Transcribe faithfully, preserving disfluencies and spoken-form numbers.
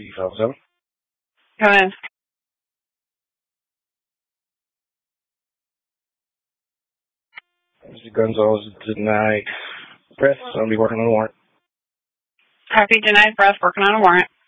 P five seven. Go ahead. Mister Gonzalez denied breath, so I'll be working on a warrant. Copy, denied breath, working on a warrant.